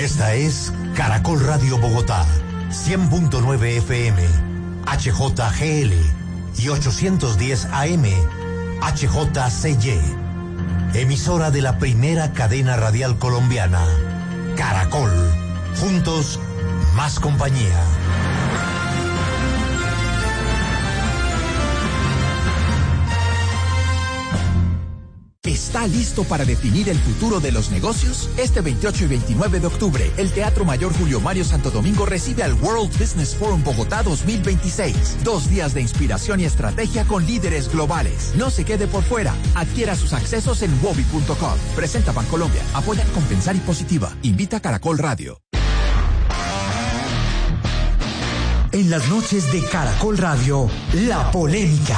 Esta es Caracol Radio Bogotá, 100.9 FM, HJGL y 810 AM, HJCY. Emisora de la primera cadena radial colombiana, Caracol. Juntos, más compañía. ¿Está listo para definir el futuro de los negocios? Este 28 y 29 de octubre, el Teatro Mayor Julio Mario Santo Domingo recibe al World Business Forum Bogotá 2026. 2 días de inspiración y estrategia con líderes globales. No se quede por fuera. Adquiera sus accesos en wobi.com. Presenta Bancolombia. Apoya Compensar y Positiva. Invita Caracol Radio. En las noches de Caracol Radio, la polémica.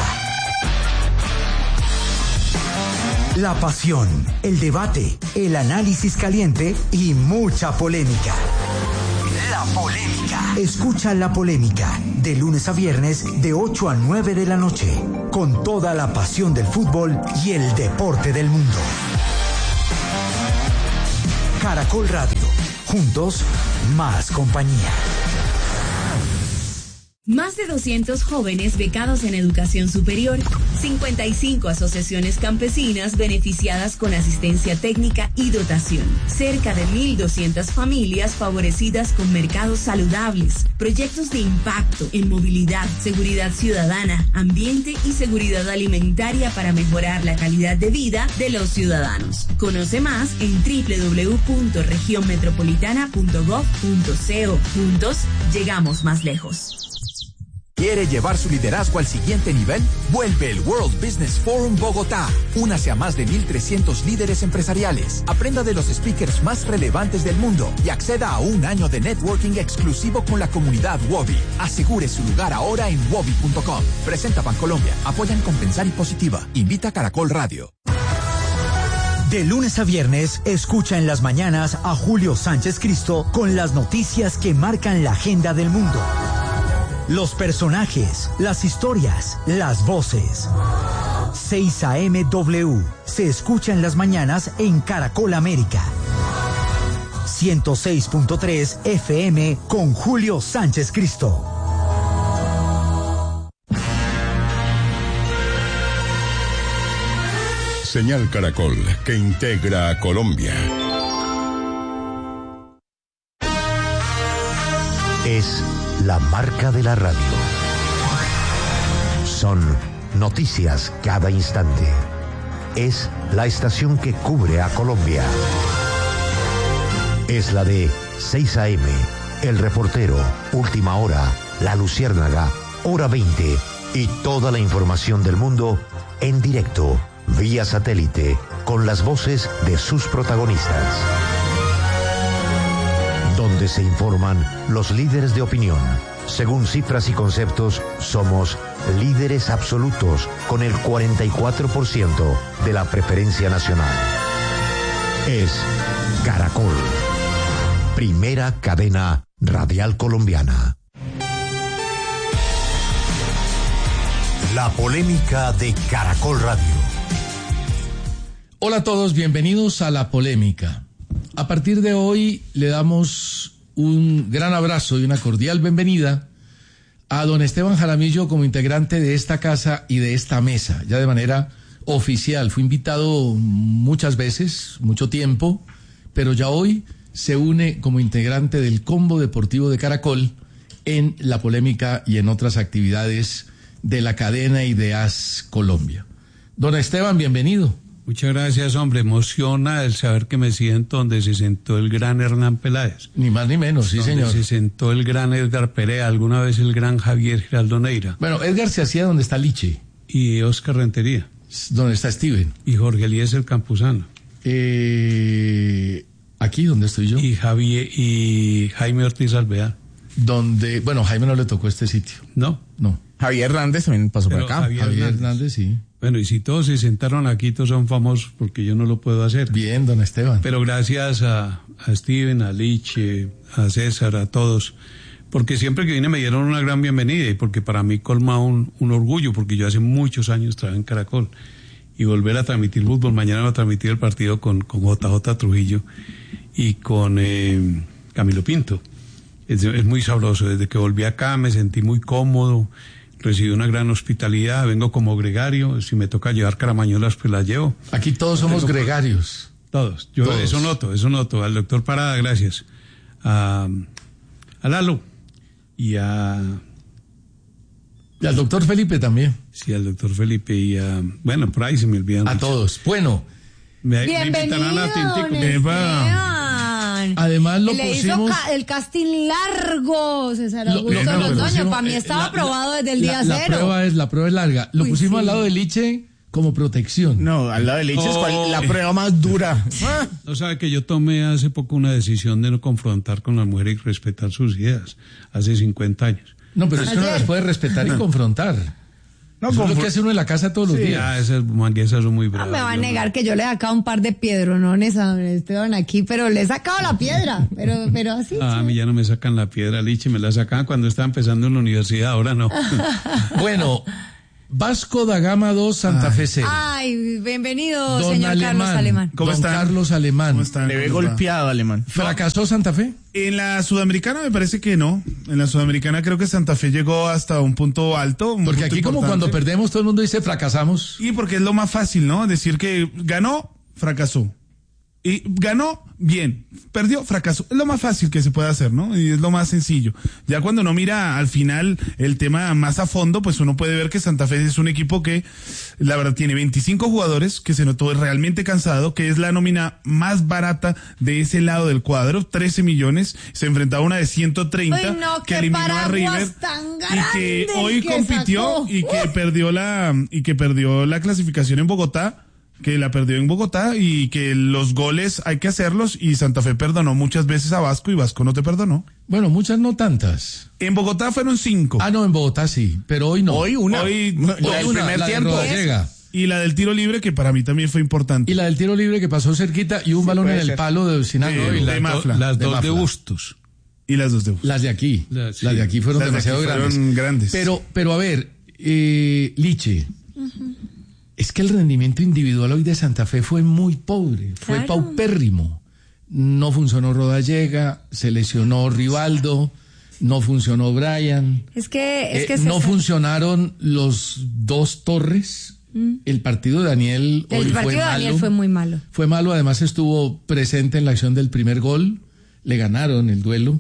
La pasión, el debate, el análisis caliente y mucha polémica. La polémica. Escucha La Polémica de lunes a viernes de 8 a 9 de la noche con toda la pasión del fútbol y el deporte del mundo. Caracol Radio. Juntos, más compañía. Más de 200 jóvenes becados en educación superior, 55 asociaciones campesinas beneficiadas con asistencia técnica y dotación, cerca de 1.200 familias favorecidas con mercados saludables, proyectos de impacto en movilidad, seguridad ciudadana, ambiente y seguridad alimentaria para mejorar la calidad de vida de los ciudadanos. Conoce más en www.regionmetropolitana.gov.co. Juntos, llegamos más lejos. ¿Quiere llevar su liderazgo al siguiente nivel? Vuelve el World Business Forum Bogotá. Únase a más de 1.300 líderes empresariales. Aprenda de los speakers más relevantes del mundo y acceda a un año de networking exclusivo con la comunidad Wobi. Asegure su lugar ahora en wobi.com. Presenta Bancolombia. Apoyan Compensar y Positiva. Invita Caracol Radio. De lunes a viernes, escucha en las mañanas a Julio Sánchez Cristo con las noticias que marcan la agenda del mundo. Los personajes, las historias, las voces. 6 AM W se escucha en las mañanas en Caracol América. 106.3 FM con Julio Sánchez Cristo. Señal Caracol, que integra a Colombia. Es la marca de la radio. Son noticias cada instante. Es la estación que cubre a Colombia. Es la de 6 AM, El Reportero, Última Hora, La Luciérnaga, Hora 20 y toda la información del mundo en directo, vía satélite, con las voces de sus protagonistas. Donde se informan los líderes de opinión. Según cifras y conceptos, somos líderes absolutos con el 44% de la preferencia nacional. Es Caracol, primera cadena radial colombiana. La polémica de Caracol Radio. Hola a todos, bienvenidos a La Polémica. A partir de hoy le damos un gran abrazo y una cordial bienvenida a don Esteban Jaramillo como integrante de esta casa y de esta mesa, ya de manera oficial. Fue invitado muchas veces, mucho tiempo, pero ya hoy se une como integrante del Combo Deportivo de Caracol en La Polémica y en otras actividades de la cadena y de AS Colombia. Don Esteban, bienvenido. Muchas gracias, hombre. Emociona el saber que me siento donde se sentó el gran Hernán Peláez. Ni más ni menos, sí, señor. Donde se sentó el gran Edgar Perea, alguna vez el gran Javier Giraldo Neira. Bueno, Edgar se hacía donde está Liche. Y Oscar Rentería. Donde está Steven. Y Jorge Eliezer Campuzano. Aquí donde estoy yo. Y Jaime Ortiz Alvear. Donde, bueno, Jaime no le tocó este sitio. No. Javier Hernández también pasó por acá. Javier Hernández, sí. Bueno, y si todos se sentaron aquí, todos son famosos porque yo no lo puedo hacer. Bien, don Esteban. Pero gracias a Steven, a Liche, a César, a todos, porque siempre que vine me dieron una gran bienvenida y porque para mí colma un orgullo, porque yo hace muchos años trabajé en Caracol y volver a transmitir fútbol. Mañana va a transmitir el partido con JJ Trujillo y con Camilo Pinto. Es muy sabroso. Desde que volví acá me sentí muy cómodo, recibí una gran hospitalidad, vengo como gregario, si me toca llevar caramañolas pues las llevo. Aquí todos somos gregarios. Todos. Yo todos. Eso noto. Al doctor Parada, gracias. A Lalo y al doctor Felipe también. Sí, al doctor Felipe y bueno, por ahí se me olvidan. A todos. Bueno. Me invitarán a Tintico. Además lo le pusimos... hizo el casting largo, César Augusto Londoño. Para mí estaba aprobado desde el día cero. La prueba es larga. Lo pusimos al lado de Liche como protección. No, al lado de Liche es la prueba más dura. No sabe que yo tomé hace poco una decisión de no confrontar con la mujer y respetar sus ideas. Hace 50 años. No, pero es que uno las puede respetar y confrontar. No, eso es lo que hace uno en la casa todos los días. Esas manguesas son muy bravas. Me va a negar que yo le he sacado un par de piedronones a Esteban aquí, pero le he sacado la piedra, pero así. A mí ya no me sacan la piedra, Liche, me la sacaban cuando estaba empezando en la universidad, ahora no. Bueno, Vasco da Gama 2, Santa Fe 0. Ay, bienvenido, señor Carlos Alemán. ¿Cómo está? Carlos Alemán. ¿Cómo están? Le ve golpeado, Alemán. ¿Fracasó Santa Fe? En la Sudamericana me parece que no. En la Sudamericana creo que Santa Fe llegó hasta un punto alto. Porque aquí como cuando perdemos todo el mundo dice fracasamos. Y porque es lo más fácil, ¿no? Decir que ganó, fracasó. Y ganó, bien. Perdió, fracasó. Es lo más fácil que se puede hacer, ¿no? Y es lo más sencillo. Ya cuando uno mira al final el tema más a fondo, pues uno puede ver que Santa Fe es un equipo que, la verdad, tiene 25 jugadores, que se notó realmente cansado, que es la nómina más barata de ese lado del cuadro, 13 millones. Se enfrentaba a una de 130, Uy, no, que eliminó a River. Y que hoy compitió y que perdió la clasificación en Bogotá. Que la perdió en Bogotá y que los goles hay que hacerlos y Santa Fe perdonó muchas veces a Vasco y Vasco no te perdonó. Bueno, muchas no tantas. En Bogotá fueron 5. Ah, no, en Bogotá sí, pero hoy no. Hoy una. Hoy primer tiempo. Y la del tiro libre que para mí también fue importante. Y la del tiro libre que pasó cerquita y un balón en el palo de Sinaloa. Las dos de Bustos. Y las dos de Bustos. Las de aquí. Las de aquí fueron demasiado grandes. Pero a ver, Liche. Es que el rendimiento individual hoy de Santa Fe fue muy pobre, fue paupérrimo. No funcionó Rodallega, se lesionó Rivaldo, no funcionó Brian. Es que no funcionaron los dos Torres. El partido de Daniel hoy fue malo. Daniel fue muy malo. Fue malo, además estuvo presente en la acción del primer gol. Le ganaron el duelo.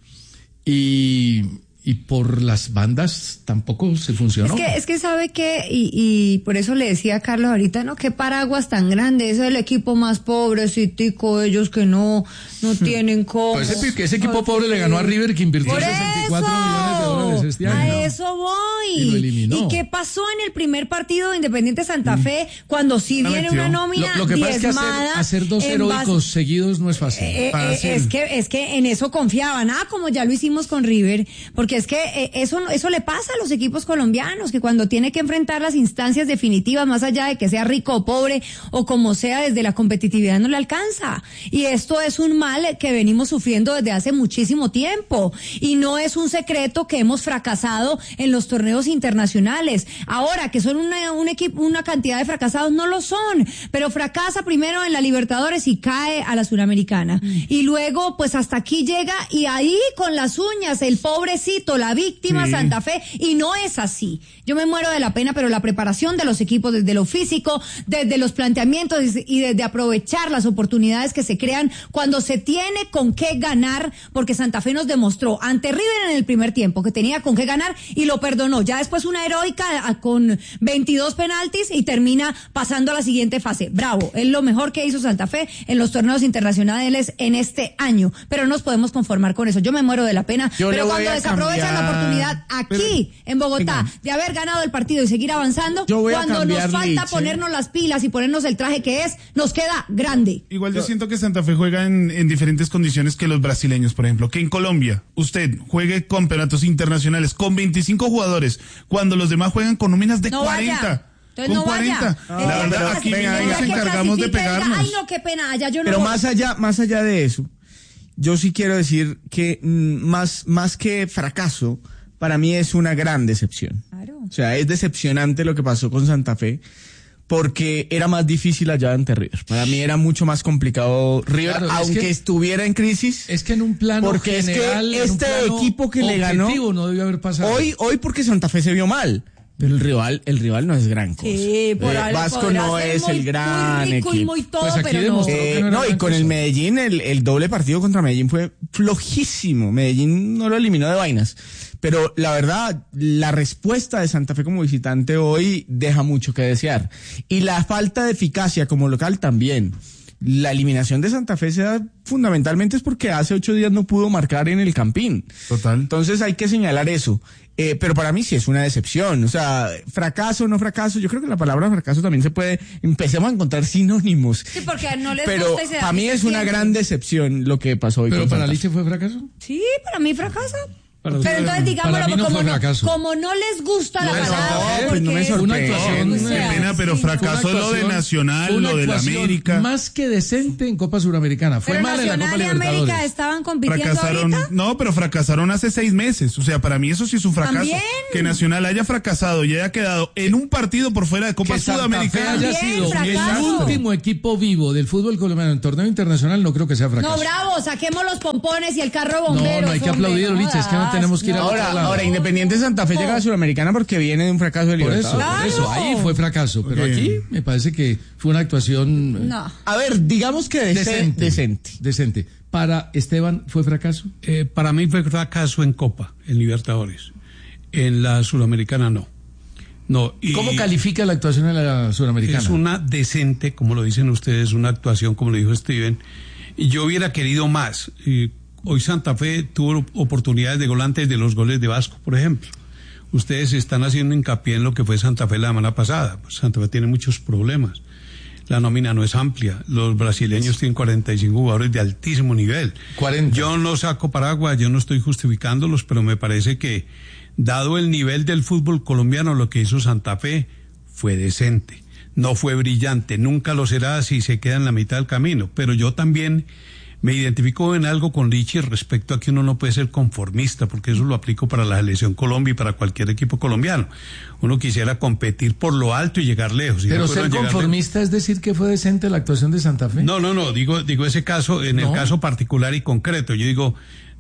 Y por las bandas tampoco se funcionó. Es que sabe que, y por eso le decía a Carlos ahorita, ¿no? Qué paraguas tan grande, ese es el equipo más pobrecitico, ellos que no tienen cómo. Pues ese equipo pobre le ganó a River, que invirtió 64 millones de dólares este año. A eso voy. Y lo eliminó. ¿Y qué pasó en el primer partido de Independiente Santa Fe cuando sí viene una nómina lo que pasa diezmada? Es que hacer dos heroicos seguidos no es fácil. Es que en eso confiaban, como ya lo hicimos con River, porque es que eso le pasa a los equipos colombianos, que cuando tiene que enfrentar las instancias definitivas, más allá de que sea rico o pobre o como sea, desde la competitividad no le alcanza. Y esto es un mal que venimos sufriendo desde hace muchísimo tiempo. Y no es un secreto que hemos fracasado en los torneos internacionales. Ahora, que son una cantidad de fracasados, no lo son, pero fracasa primero en la Libertadores y cae a la Suramericana. Y luego, pues hasta aquí llega y ahí con las uñas, el pobrecito, la víctima Santa Fe, y no es así. Yo me muero de la pena, pero la preparación de los equipos desde lo físico, desde los planteamientos y desde aprovechar las oportunidades que se crean cuando se tiene con qué ganar, porque Santa Fe nos demostró ante River en el primer tiempo que tenía con qué ganar y lo perdonó. Ya después una heroica con 22 penaltis y termina pasando a la siguiente fase. Bravo, es lo mejor que hizo Santa Fe en los torneos internacionales en este año, pero no nos podemos conformar con eso. Yo me muero de la pena, pero cuando desaprovechan la oportunidad aquí en Bogotá de haber ganado el partido y seguir avanzando, cuando nos falta ponernos las pilas y ponernos el traje que es, nos queda grande. Igual yo siento que Santa Fe juega en diferentes condiciones que los brasileños, por ejemplo, que en Colombia usted juegue campeonatos internacionales con 25 jugadores cuando los demás juegan con nóminas de 40. Entonces con 40. La verdad, aquí nos encargamos de pegarnos. Ay, no, qué pena, allá yo no. Pero más allá de eso, yo sí quiero decir que más que fracaso, para mí es una gran decepción. Claro. O sea, es decepcionante lo que pasó con Santa Fe, porque era más difícil allá ante River. Para mí era mucho más complicado River, claro, aunque estuviera en crisis. Es que en un plano porque general, es que este equipo que le ganó no debió haber pasado. Hoy porque Santa Fe se vio mal. Pero el rival no es gran cosa. Sí, Vasco no es el gran muy equipo. Y muy todo, pues aquí pero demostró que no era y con el Medellín, el doble partido contra Medellín fue flojísimo. Medellín no lo eliminó de vainas. Pero la verdad, la respuesta de Santa Fe como visitante hoy deja mucho que desear. Y la falta de eficacia como local también. La eliminación de Santa Fe se da fundamentalmente es porque hace 8 días no pudo marcar en el Campín. Total. Entonces hay que señalar eso. Pero para mí sí es una decepción. O sea, fracaso, no fracaso. Yo creo que la palabra fracaso también se puede... Empecemos a encontrar sinónimos. Sí, porque no les pero gusta y se da para mí es una gran decepción lo que pasó hoy. ¿Pero con para Santa Liche fue fracaso? Sí, para mí fracaso. Pero entonces digámoslo, no como no les gusta la palabra, pues no me sorprende. Una actuación, Qué pena, pero fracasó lo de Nacional, lo de la América. Más que decente en Copa Suramericana. Fue mal en la Copa Nacional y Libertadores. América estaban compitiendo Fracasaron, ahorita. no, pero fracasaron hace 6 meses. O sea, para mí eso sí es un fracaso. ¿También? Que Nacional haya fracasado y haya quedado en un partido por fuera de Copa Que Santa Fe Sudamericana. haya sido fracaso. el último equipo vivo del fútbol colombiano en torneo internacional, no creo que sea fracaso. No, bravo, saquemos los pompones y el carro bombero. No hay que aplaudir, Liche, es que no tenemos que ir a Ahora, Independiente Santa Fe llega a la Sudamericana porque viene de un fracaso de Libertadores. Por eso, ahí fue fracaso. Pero aquí me parece que fue una actuación... No. A ver, digamos que decente. ¿Para Esteban fue fracaso? Para mí fue fracaso en Copa, en Libertadores. En la Sudamericana no. ¿Cómo califica la actuación en la Sudamericana? Es una decente, como lo dicen ustedes, una actuación, como lo dijo Steven. Y yo hubiera querido más. Hoy Santa Fe tuvo oportunidades de gol antes de los goles de Vasco, por ejemplo. Ustedes están haciendo hincapié en lo que fue Santa Fe la semana pasada. Pues Santa Fe tiene muchos problemas. La nómina no es amplia. Los brasileños tienen 45 jugadores de altísimo nivel. 40. Yo no saco paraguas, yo no estoy justificándolos, pero me parece que, dado el nivel del fútbol colombiano, lo que hizo Santa Fe fue decente. No fue brillante, nunca lo será si se queda en la mitad del camino. Pero yo también me identifico en algo con Richie respecto a que uno no puede ser conformista, porque eso lo aplico para la selección Colombia y para cualquier equipo colombiano. Uno quisiera competir por lo alto y llegar lejos. Pero ser conformista es decir que fue decente la actuación de Santa Fe. No, digo ese caso, el caso particular y concreto. Yo digo,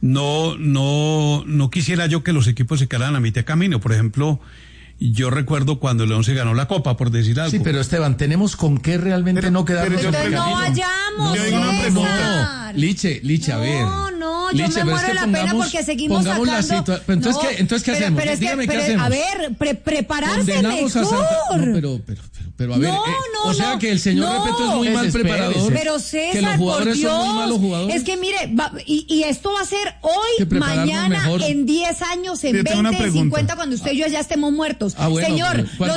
no quisiera yo que los equipos se quedaran a mitad de camino. Por ejemplo, yo recuerdo cuando León se ganó la Copa, por decir algo. Sí, pero Esteban, ¿tenemos con qué realmente no quedarnos en el camino? No vayamos, No, Liche, a ver. No, yo me muero de la pena porque seguimos sacando... Pero entonces, ¿qué hacemos? Dígame, ¿qué hacemos? A ver, prepararse mejor. Pero a ver, o sea que el señor Repeto es muy mal preparador. Pero César, que los jugadores por Dios, son muy malos jugadores. es que mire, y esto va a ser hoy, mañana, en 10 años, en 20, en 50, cuando usted y yo ya estemos muertos. Bueno, señor, los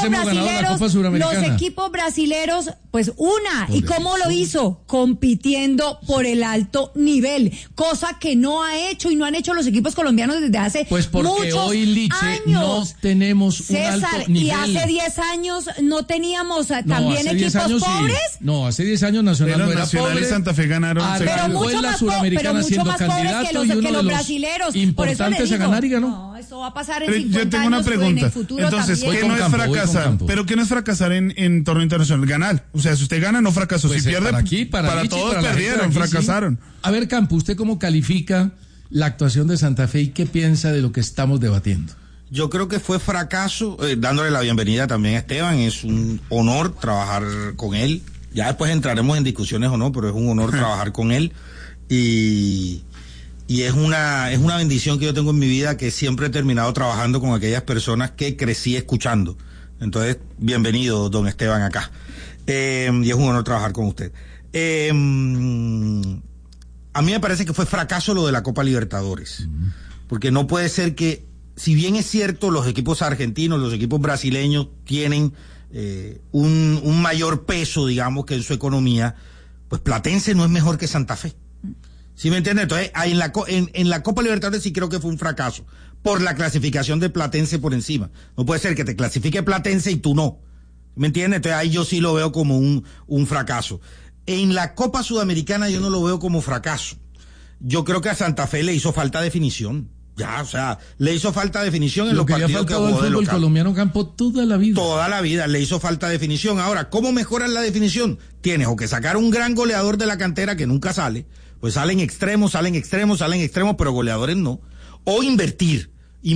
equipos brasileros, pues ¿y cómo lo hizo? Compitiendo por el alto nivel, cosa que no ha hecho y no han hecho los equipos colombianos desde hace pues porque muchos hoy, Liche, años. No tenemos César, un alto nivel. Y hace 10 años no teníamos también equipos pobres. Sí. No, hace 10 años Nacional no era Nacional pobre. Y Santa Fe ganaron. Pero mucho más pobres que los brasileros. Importantes a ganar y ganó. No, eso va a pasar en 50 yo tengo una pregunta. En el futuro entonces, también. ¿qué no es fracasar? ¿Pero qué no es fracasar en torneo internacional? Ganar. O sea, si usted gana, no fracasó. Pues si pierde, para todos perdieron, fracasaron. Sí. A ver, Campo, ¿usted cómo califica la actuación de Santa Fe y qué piensa de lo que estamos debatiendo? Yo creo que fue fracaso, dándole la bienvenida también a Esteban. Es un honor trabajar con él. Ya después entraremos en discusiones o no, pero es un honor trabajar con él. Y es una bendición que yo tengo en mi vida, que siempre he terminado trabajando con aquellas personas que crecí escuchando. Entonces, bienvenido, don Esteban, acá. Y es un honor trabajar con usted. A mí me parece que fue fracaso lo de la Copa Libertadores. Porque no puede ser que, si bien es cierto, los equipos argentinos, los equipos brasileños tienen un mayor peso, digamos, que en su economía, pues Platense no es mejor que Santa Fe. ¿Sí me entiendes? Entonces, en la Copa Libertadores sí creo que fue un fracaso, por la clasificación de Platense por encima. No puede ser que te clasifique Platense y tú no. ¿Me entiendes? Entonces ahí yo sí lo veo como un fracaso. En la Copa Sudamericana yo no lo veo como fracaso. Yo creo que a Santa Fe le hizo falta definición. Ya, o sea, le hizo falta definición en Lo los que le ha partidos que faltado al jugó de fútbol local. colombiano campo toda la vida. Toda la vida le hizo falta definición. Ahora, ¿cómo mejoras la definición? Tienes o que sacar un gran goleador de la cantera que nunca sale, pues salen extremos, pero goleadores no. O invertir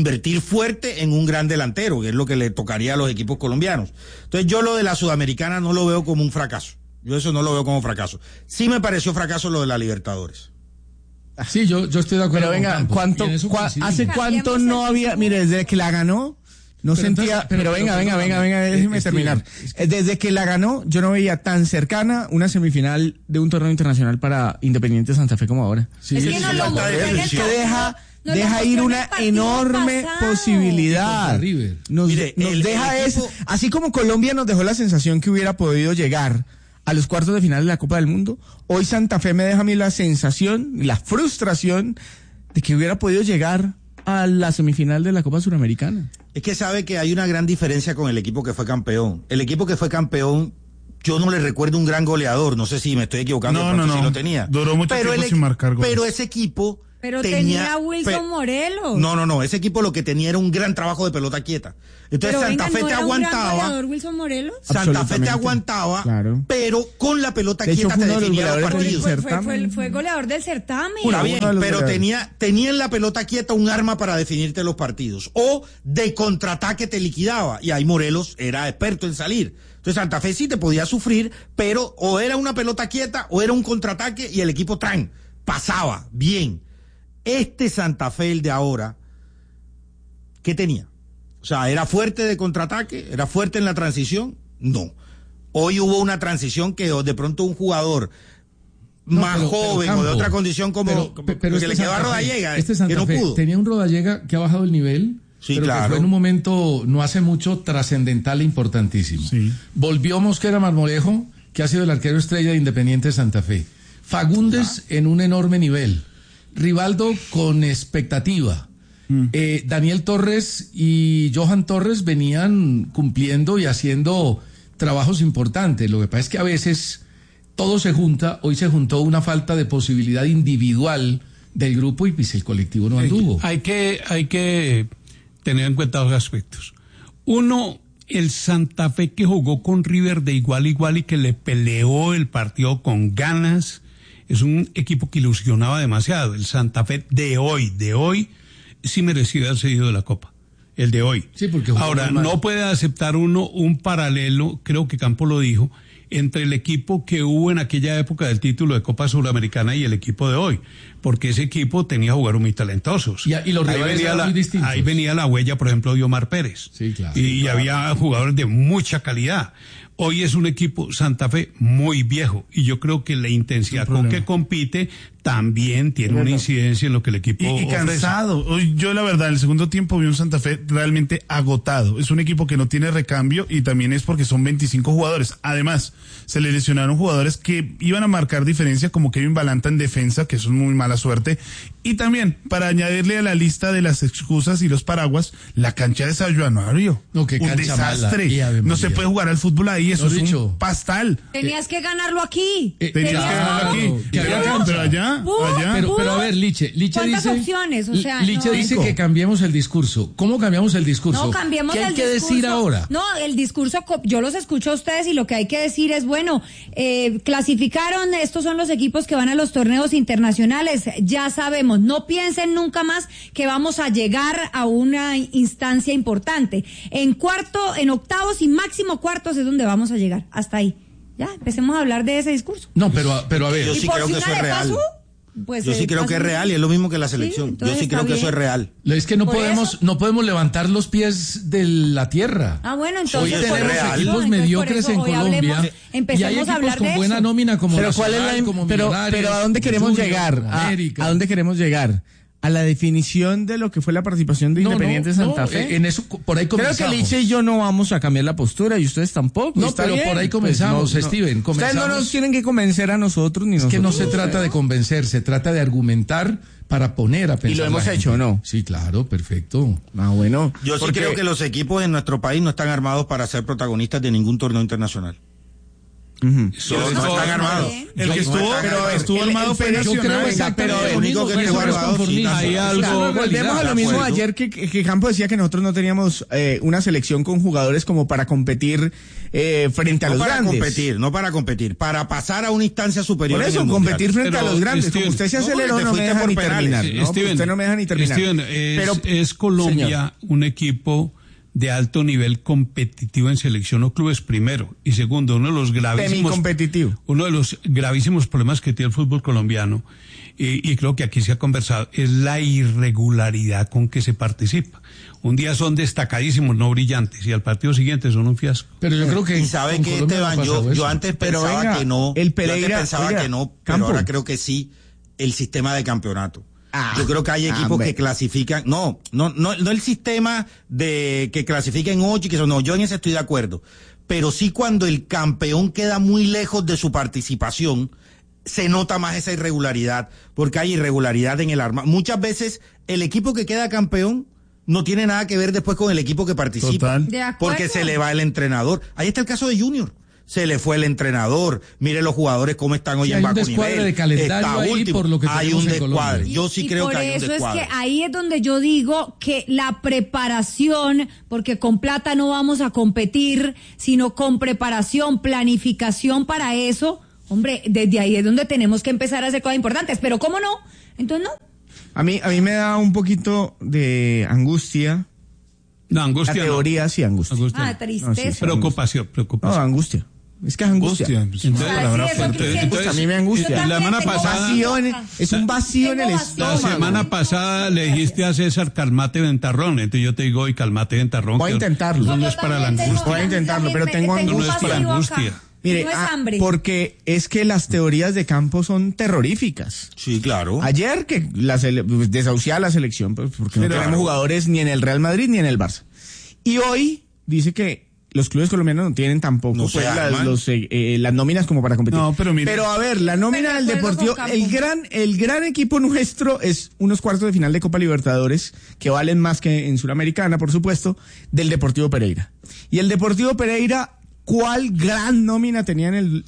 fuerte en un gran delantero, que es lo que le tocaría a los equipos colombianos. Entonces yo lo de la Sudamericana no lo veo como un fracaso. Yo eso no lo veo como fracaso. Sí me pareció fracaso lo de la Libertadores. Sí, yo estoy de acuerdo. Pero venga, ¿hace cuánto no había? Mire, desde que la ganó, no Pero sentía. entonces, Pero venga, déjeme terminar. Desde que la ganó, yo no veía tan cercana una semifinal de un torneo internacional para Independiente Santa Fe como ahora. Es que no lo mostró en el que deja no deja lo ir mostró en una el partido enorme pasado. posibilidad. Nos Mire, el deja equipo- eso. Así como Colombia nos dejó la sensación que hubiera podido llegar a los cuartos de final de la Copa del Mundo, hoy Santa Fe me deja a mí la sensación, la frustración de que hubiera podido llegar a la semifinal de la Copa Suramericana. Es que sabe que hay una gran diferencia con el equipo que fue campeón. El equipo que fue campeón, yo no le recuerdo un gran goleador, no sé si me estoy equivocando, de pronto sí lo tenía. Duró mucho tiempo sin marcar goles. Pero ese equipo Pero tenía a Wilson Morelos. No, ese equipo lo que tenía era un gran trabajo de pelota quieta. Entonces Pero Santa venga, Fe ¿no te era un gran aguantaba. goleador Wilson Morelos? Santa Fe te Absolutamente. aguantaba, Claro. pero con la pelota De hecho, quieta fue te uno de los definía los goleadores del partidos. certamen. Fue goleador del certamen. Está bien, uno de los pero goleadores. tenía en la pelota quieta un arma para definirte los partidos. O de contraataque te liquidaba. Y ahí Morelos era experto en salir. Entonces Santa Fe sí te podía sufrir, pero o era una pelota quieta o era un contraataque y el equipo pasaba bien. Este Santa Fe, el de ahora, ¿qué tenía? O sea, ¿era fuerte de contraataque? ¿Era fuerte en la transición? No. Hoy hubo una transición que de pronto un jugador más joven o de otra condición como que le quedó a Rodallega, Este que Santa no Fe pudo. tenía un Rodallega que ha bajado el nivel, Sí, pero claro. que fue en un momento no hace mucho trascendental e importantísimo. Sí. Volvió Mosquera Marmolejo, que ha sido el arquero estrella de Independiente Santa Fe. Fagundes en un enorme nivel. Rivaldo con expectativa. Daniel Torres y Johan Torres venían cumpliendo y haciendo trabajos importantes. Lo que pasa es que a veces todo se junta. Hoy se juntó una falta de posibilidad individual del grupo y pues el colectivo no anduvo. Hay que tener en cuenta dos aspectos. Uno, el Santa Fe que jugó con River de igual a igual y que le peleó el partido con ganas, es un equipo que ilusionaba demasiado. El Santa Fe de hoy, sí merecía haber seguido de la Copa. El de hoy. Sí, porque jugó ahora, muy mal. no puede aceptar uno un paralelo, creo que Campo lo dijo, entre el equipo que hubo en aquella época del título de Copa Suramericana y el equipo de hoy, porque ese equipo tenía jugadores muy talentosos. Y los rivales eran muy distintos. Ahí venía la huella, por ejemplo, de Omar Pérez. Sí, claro. Y había jugadores de mucha calidad. Hoy es un equipo Santa Fe muy viejo y yo creo que la intensidad con que compite también tiene una incidencia en lo que el equipo Y ofrece. cansado. Hoy, yo la verdad, en el segundo tiempo vi un Santa Fe realmente agotado. Es un equipo que no tiene recambio y también es porque son 25 jugadores. Además, se le lesionaron jugadores que iban a marcar diferencia, como Kevin Balanta en defensa, que es muy mala suerte. Y también, para añadirle a la lista de las excusas y los paraguas, la cancha de San Januario. No, qué un cancha mala. desastre. Y Ave No se María. puede jugar al fútbol ahí, eso Mejor es dicho. un pastal. Tenías que ganarlo aquí. Tenías que ganarlo aquí. que había cancha. Pero allá, allá. Pero a ver, Liche ¿Cuántas dice... opciones? O sea, Liche no. dice que cambiemos el discurso. ¿Cómo cambiamos el discurso? No, cambiemos ¿Qué hay el que discurso. decir ahora? No, el discurso, yo los escucho a ustedes y lo que hay que decir es, bueno, clasificaron, estos son los equipos que van a los torneos internacionales, ya sabemos, no piensen nunca más que vamos a llegar a una instancia importante. En octavos y máximo cuartos es donde vamos a llegar, hasta ahí. Ya, empecemos a hablar de ese discurso. No, pero a ver. Yo Y sí por creo si que eso una es le real. pasó, pues, Yo sí creo que es pasó. real y es lo mismo que la selección. Yo entonces sí está creo que eso bien. es real. Es que no Por podemos levantar los pies de la tierra. Ah, bueno, Hoy entonces eso es tenemos real. equipos Entonces, mediocres por eso en hoy Colombia hablemos, y hay empecemos equipos a hablar con de buena eso. nómina como Pero cuál es Nacional, como pero Millonarios, a dónde queremos Junior, llegar? como América. ¿A dónde queremos llegar? ¿A la definición de lo que fue la participación de Independiente Santa Fe? En eso, por ahí Creo comenzamos. que Liche y yo no vamos a cambiar la postura y ustedes tampoco. No, Está pero bien. por ahí comenzamos, Pues Steven, Ustedes no comenzamos. nos tienen que convencer a nosotros ni Es que nosotros. no se trata de convencer, se trata de argumentar para poner a pensar. Y lo hemos la hecho, gente. ¿no? Sí, claro, perfecto. Ah, bueno. Yo sí Porque- creo que los equipos en nuestro país no están armados para ser protagonistas de ningún torneo internacional. No están armados. El que estuvo armado fue Nacional. Pero el único que estuvo armado, hay algo. Volvemos a lo mismo ayer que Campo decía que nosotros no teníamos una selección con jugadores como para competir frente a los grandes. No para competir, para pasar a una instancia superior. Por eso, competir frente a los grandes. Como usted se aceleró, no me deja ni terminar. Usted no me deja ni terminar. Es Colombia un equipo de alto nivel competitivo en selección o clubes, primero, y segundo, uno de los gravísimos problemas que tiene el fútbol colombiano, y creo que aquí se ha conversado, es la irregularidad con que se participa. Un día son destacadísimos, no brillantes, y al partido siguiente son un fiasco. Pero yo creo que y sabe que Esteban, yo antes pensaba que no, pero ahora creo que sí, el sistema de campeonato. Yo creo que hay equipos que clasifican, no el sistema de que clasifiquen 8 y que eso, no, yo en ese estoy de acuerdo, pero sí cuando el campeón queda muy lejos de su participación, se nota más esa irregularidad, porque hay irregularidad en el arma. Muchas veces el equipo que queda campeón no tiene nada que ver después con el equipo que participa, porque se le va el entrenador. Ahí está el caso de Junior. Se le fue el entrenador. Mire los jugadores cómo están hoy en bajo nivel. Hay un descuadre de calendario ahí por lo que hay un descuadre. Yo sí creo que hay un descuadre. Por eso es que ahí es donde yo digo que la preparación, porque con plata no vamos a competir, sino con preparación, planificación para eso, hombre, desde ahí es donde tenemos que empezar a hacer cosas importantes. Pero ¿cómo no? Entonces no. A mí me da un poquito de angustia. No, angustia. La teoría sí, angustia. Tristeza. No, sí, preocupación. No, angustia. Es que es angustia. Entonces, a mí me angustia. La semana pasada es un vacío en el estómago. La semana pasada le dijiste a César calmate ventarrón, entonces yo te digo hoy calmate ventarrón. Voy a intentarlo. No es para la angustia. Voy a intentarlo, pero tengo angustia. No es para angustia. Mire, porque es que las teorías de Campo son terroríficas. Sí, claro. Ayer que desahuciaba la selección, pues, porque no tenemos jugadores ni en el Real Madrid ni en el Barça. Y hoy dice que los clubes colombianos no tienen tampoco las nóminas como para competir. No, pero a ver, la nómina del Deportivo, el gran equipo nuestro es unos cuartos de final de Copa Libertadores, que valen más que en Suramericana, por supuesto, del Deportivo Pereira. Y el Deportivo Pereira, ¿cuál gran nómina tenía en el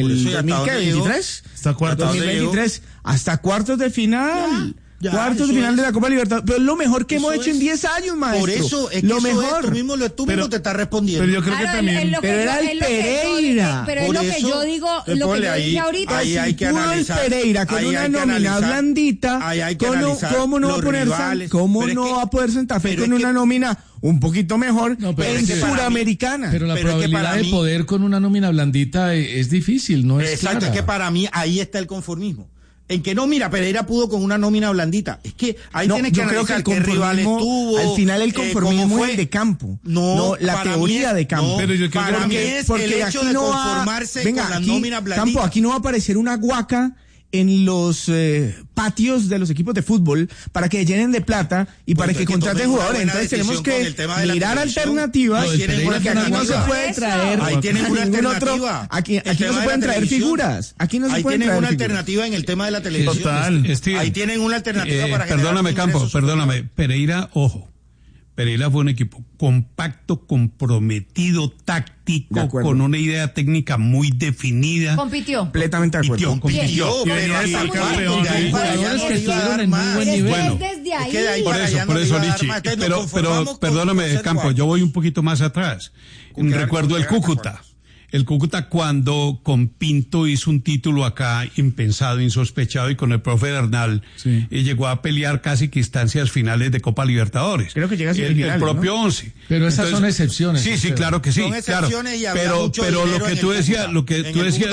2023? Hasta cuartos. 2023, hasta cuartos de final. Cuartos de final de la Copa Libertadores. Pero es lo mejor que hemos hecho en 10 años, maestro. Por eso es que lo mejor. Tú mismo te estás respondiendo. Pero yo creo que también. Pero era el Pereira. Pero es lo que yo digo, lo que yo dije ahorita. Ahí hay que analizar. El Pereira con una nómina blandita. ¿Cómo no va a poner no va a poder Santa Fe con una nómina un poquito mejor en Suramericana? Pero la probabilidad de poder con una nómina blandita es difícil, no es exacto, clara. es que para mí ahí está el conformismo. En que no, mira, Pereira pudo con una nómina blandita. Es que ahí tienes que analizar qué rivales tuvo. Al final el conformismo es el de Campo. No la teoría de Campo. No, pero yo creo para mí es el hecho de conformarse con la nómina blandita. Campo, aquí no va a aparecer una guaca en los patios de los equipos de fútbol para que llenen de plata y para que contraten jugadores. Entonces tenemos que mirar alternativas, porque aquí no se puede traer. Ahí tienen una alternativa. Aquí no se pueden traer figuras. Aquí no se pueden traer una alternativa en el tema de la televisión. Total. Ahí tienen una alternativa para perdóname, Campo, perdóname. Pereira, ojo. Pereira fue un equipo compacto, comprometido, táctico, con una idea técnica muy definida. Compitió. Completamente de acuerdo. Compitió. Jugadores que estuvieron en muy buen nivel. Bueno, por eso, Lichi. Pero perdóname, Campo, yo voy un poquito más atrás. Recuerdo el Cúcuta. El Cúcuta cuando con Pinto hizo un título acá impensado, insospechado, y con el profe Bernal llegó a pelear casi que instancias finales de Copa Libertadores. Creo que llega a semifinales, el propio 11. Pero esas son excepciones. Sí, claro que sí. Son excepciones, claro. Pero lo que tú decías, lo que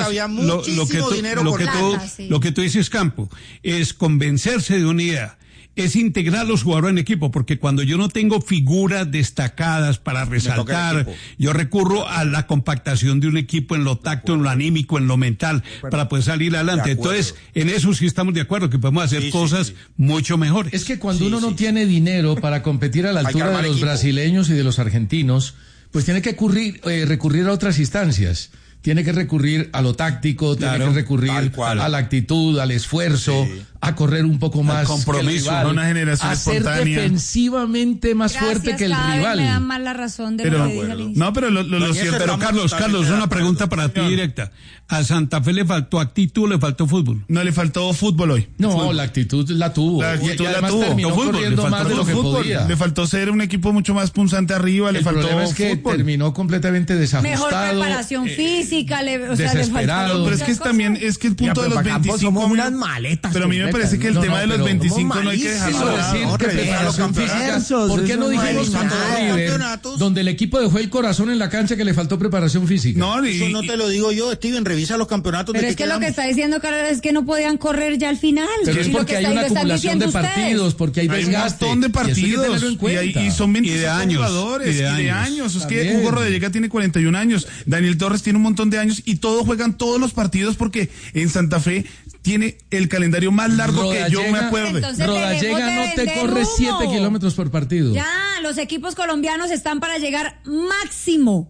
tú dices, Campo, es convencerse de una idea. Es integrar a los jugadores en equipo, porque cuando yo no tengo figuras destacadas para resaltar, yo recurro a la compactación de un equipo en lo táctico, en lo anímico, en lo mental, para poder salir adelante. Entonces, en eso sí estamos de acuerdo, que podemos hacer cosas mucho mejores. Es que cuando uno no tiene dinero para competir a la altura de los brasileños y de los argentinos, pues tiene que recurrir a otras instancias. tiene que recurrir a lo táctico, tiene que recurrir a la actitud, al esfuerzo, a correr un poco más, compromiso, que el rival, una generación a ser espontánea, defensivamente más fuerte que el rival. Me dan más la razón de lo que dije al inicio. No, pero lo cierto. Pero Carlos, una pregunta para ti directa. ¿A Santa Fe le faltó actitud o le faltó fútbol? No, le faltó fútbol hoy. No, la actitud la tuvo. La actitud y además la tuvo. terminó No, fútbol, corriendo más de lo que podía. Le faltó ser un equipo mucho más punzante arriba, le faltó problema es que fútbol. terminó completamente desajustado. Mejor preparación física, desesperado. Pero es que también es que el punto de los 25 somos unas maletas. Pero a mí me parece que el tema de los 25 no hay que dejarlo de lado. Decir que preparación física, ¿por qué no dijimos contra River, donde el equipo dejó el corazón en la cancha, que le faltó preparación física? No, eso no te lo digo yo, Steven, revisa los campeonatos. Pero es que lo que está diciendo Carlos es que no podían correr ya al final. Pero es porque hay una acumulación de partidos, porque hay desgaste. Hay un montón de partidos y son 25 jugadores y de años. Es que Hugo Rodallega tiene 41 años, Daniel Torres tiene un montón de años y todos juegan todos los partidos porque en Santa Fe tiene el calendario más largo que yo me acuerde. Rodallega no te corre 7 kilómetros por partido. Ya, los equipos colombianos están para llegar máximo.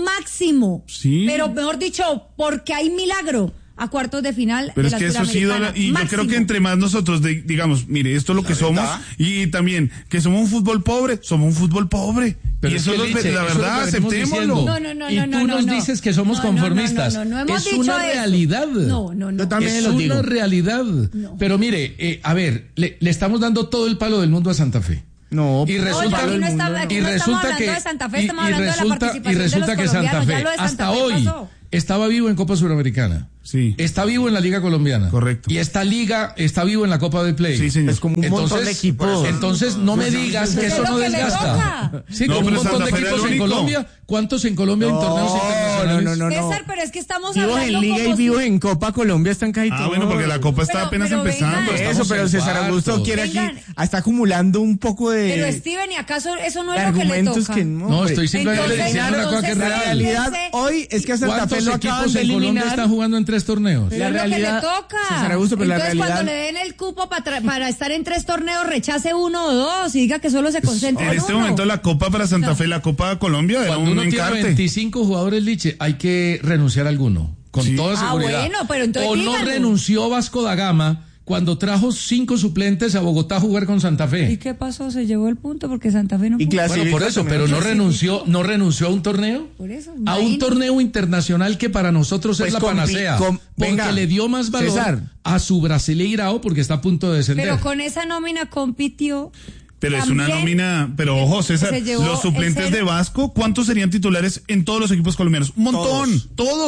Sí. Pero mejor dicho, porque hay milagro a cuartos de final. Pero de es que la eso ha sido, y máximo. yo creo que entre más nosotros digamos, mire, esto es lo que somos, y también que somos un fútbol pobre. Pero y eso es la verdad, aceptémoslo. No, y tú nos dices que somos conformistas. No hemos es dicho una eso. realidad. No. Yo también es lo digo. una realidad. No. Pero mire, a ver, le estamos dando todo el palo del mundo a Santa Fe. No, y resulta, aquí no estamos hablando de Santa Fe, estamos hablando de la participación resulta de los que Santa Fe, colombianos. Ya lo de Santa hasta Fe hoy, pasó. estaba vivo en Copa Suramericana. Sí. Está vivo en la Liga Colombiana. Correcto. Y esta liga está vivo en la Copa del Play. Sí, señor. Es como un montón de equipos. Entonces no me digas que eso no desgasta. Sí, no, con un pero montón de Santa Fe equipos en Colombia. ¿Cuántos en Colombia en torneos internacionales? No. César, pero es que estamos Vivos hablando en Liga como y vivos en Copa Colombia están casi todos. Bueno, porque la Copa está apenas empezando. venga, Eso, pero César Augusto quiere aquí, está acumulando un poco de Pero Steven, ¿y acaso eso no es lo que le argumentos toca? que No, estoy simplemente diciendo una cosa que es La real. realidad hoy es que a Santa Fe ¿Cuántos lo acaban equipos de en Colombia eliminar? están jugando en 3 torneos? Pero es lo que le toca. César Augusto, pero entonces, la realidad... cuando le den el cupo para estar en 3 torneos, rechace 1 o 2 y diga que solo se concentra En en este uno. momento la Copa para Santa Fe, la Copa Colombia, era Cuando un uno tiene encarte. 25 jugadores, Liche, hay que renunciar a alguno, con toda seguridad. Bueno, pero entonces o díganlo. no renunció Vasco da Gama cuando trajo 5 suplentes a Bogotá a jugar con Santa ¿Y Fe. qué pasó? Se llevó el punto porque Santa Fe no Y pudo. Bueno, por eso, pero no renunció a un torneo. Por eso, A un torneo internacional que para nosotros Pues es la panacea. Porque venga, le dio más valor César. a su Brasileirao porque está a punto de descender. Pero con esa nómina compitió. Pero es una También nómina, pero ojo César, se llevó los suplentes el de Vasco, ¿cuántos serían titulares en todos los equipos colombianos? Un montón,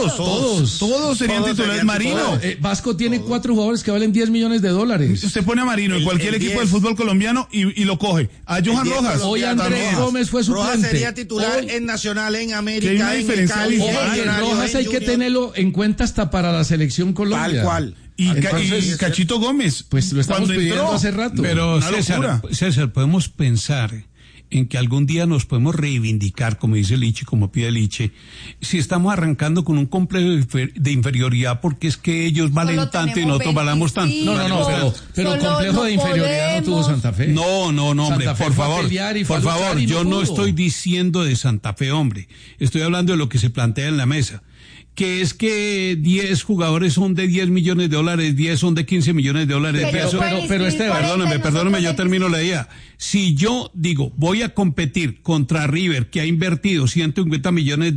todos serían titulares. Marino. Vasco tiene 4 jugadores que valen $10 millones. Usted pone a Marino en cualquier equipo del fútbol colombiano y lo coge. A Johan Rojas. Hoy Andrés Gómez fue suplente. Rojas sería titular en Nacional, en América, en el Cali. Rojas hay que tenerlo en cuenta hasta para la selección Colombia. Tal cual. Y Cachito Gómez. Pues lo estamos cuando pidiendo entró, hace rato. Pero César, podemos pensar en que algún día nos podemos reivindicar, como dice Liche, como pide Liche, si estamos arrancando con un complejo de inferioridad porque es que ellos valen Solo tanto y nosotros valamos tanto. No, pero complejo de inferioridad no tuvo Santa Fe. No, hombre, Santa Fe por fue a favor, pelear y fue a luchar favor, y no yo no pudo. estoy diciendo de Santa Fe, hombre, estoy hablando de lo que se plantea en la mesa. Que es que 10 jugadores son de $10 millones, 10 son de $15 millones. Pero Esteban, Perdóname, yo termino la idea. Si yo digo, voy a competir contra River, que ha invertido $150 millones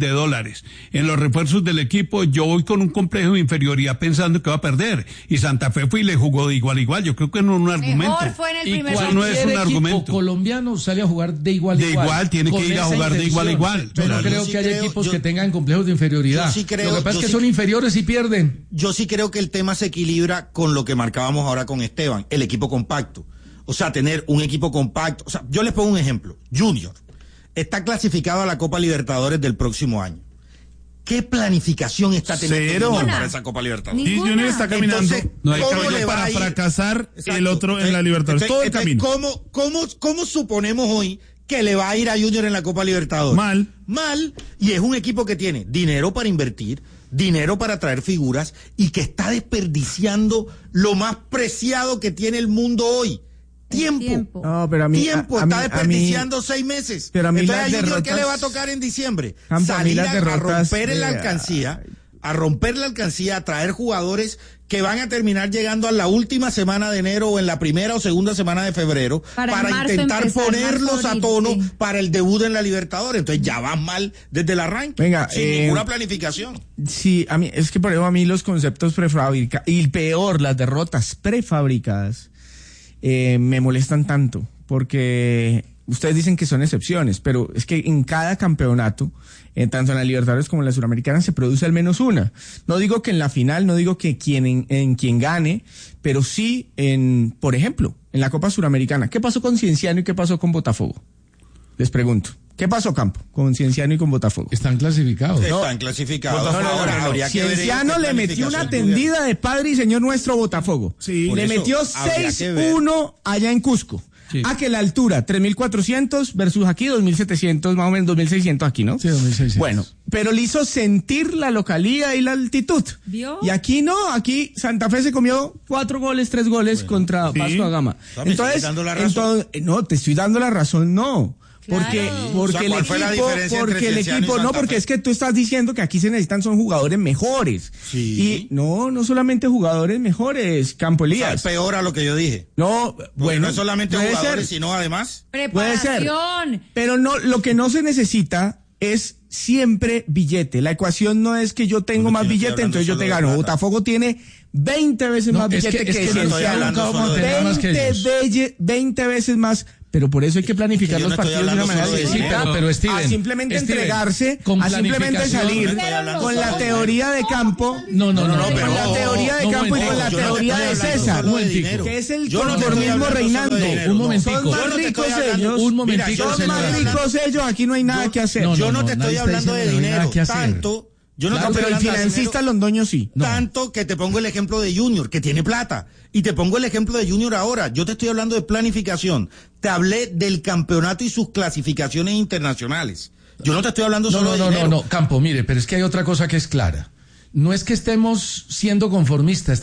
en los refuerzos del equipo, yo voy con un complejo de inferioridad pensando que va a perder. Y Santa Fe fue y le jugó de igual a igual. Yo creo que no es un argumento. Mejor fue en el Y primer eso no es un equipo argumento. colombiano sale a jugar de igual a igual. De igual, tiene con que ir a esa jugar de igual a intención. igual. Yo no Claro. creo Yo que haya sí creo- equipos yo- que tengan complejos de inferioridad. yo sí creo- Lo que pasa es yo que sí- son inferiores y pierden. Yo sí creo que el tema se equilibra con lo que marcábamos ahora con Esteban, el equipo compacto. O sea, tener un equipo compacto. O sea, yo les pongo un ejemplo. Junior está clasificado a la Copa Libertadores del próximo año. ¿Qué planificación está teniendo Cero. Junior para esa Copa Libertadores? Y Junior está caminando Entonces, No hay ¿cómo camino le va para a ir? fracasar Exacto. el otro en la Libertadores. Todo el Entonces, camino. ¿Cómo suponemos hoy que le va a ir a Junior en la Copa Libertadores? Mal. Y es un equipo que tiene dinero para invertir, dinero para traer figuras y que está desperdiciando lo más preciado que tiene el mundo hoy. Tiempo. No, pero a mí, Está desperdiciando 6 meses. Pero a mí Entonces, las ¿a Junior qué derrotas- le va a tocar en diciembre? Campo, a mí Salir las a derrotas romper en la de- alcancía a romper la alcancía, a traer jugadores que van a terminar llegando a la última semana de enero o en la primera o segunda semana de febrero para intentar ponerlos a tono para el debut en la Libertadores. Entonces ya van mal desde el arranque, sin ninguna planificación. Sí, a mí es que por eso a mí los conceptos prefabricados y peor, las derrotas prefabricadas me molestan tanto, porque ustedes dicen que son excepciones, pero es que en cada campeonato, tanto en la Libertadores como en la Suramericana, se produce al menos una. No digo que en la final, no digo que en quien gane, pero sí por ejemplo, en la Copa Suramericana. ¿Qué pasó con Cienciano y qué pasó con Botafogo? Les pregunto. ¿Qué pasó, Campo, con Cienciano y con Botafogo? Están clasificados. Están clasificados. No. Cienciano le metió una tendida de Padre y Señor nuestro Botafogo. Sí. Le metió 6-1 allá en Cusco. Sí. Que la altura, 3.400 versus aquí 2.700, más o menos 2.600 aquí, ¿no? Sí, 2.600. Bueno, pero le hizo sentir la localía y la altitud. ¿Vio? Y aquí no, aquí Santa Fe se comió 3 goles contra Vasco da Gama. Entonces, no, te estoy dando la razón, no. Porque el equipo, no, porque es que tú estás diciendo que aquí se necesitan son jugadores mejores. Sí. Y no solamente jugadores mejores, Campo Elías. O sea, peor a lo que yo dije. No, bueno. No es solamente jugadores, sino además. Preparación. Puede ser. Pero no, lo que no se necesita es siempre billete. La ecuación no es que yo tengo más billete, entonces yo te gano. Botafogo tiene 20 veces más billete que Cienciano. 20 veces más. Pero por eso hay que planificar los partidos de una manera distinta. Pero Steven, a simplemente entregarse, a simplemente salir con la teoría de Campo. No, con la teoría de Campo y con la teoría de César, que es el conformismo reinando. Un momentico. Son más ricos ellos. Un momentico. Son más ricos ellos. Aquí no hay nada que hacer. Yo no te estoy hablando de dinero tanto. Pero el financista Londoño sí. Tanto que te pongo el ejemplo de Junior, que tiene plata. Y te pongo el ejemplo de Junior ahora. Yo te estoy hablando de planificación. Te hablé del campeonato y sus clasificaciones internacionales. Yo no te estoy hablando solo de dinero. No, Campo, mire, pero es que hay otra cosa que es clara. No es que estemos siendo conformistas.